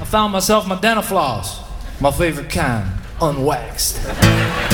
found myself my dental floss, my favorite kind, unwaxed.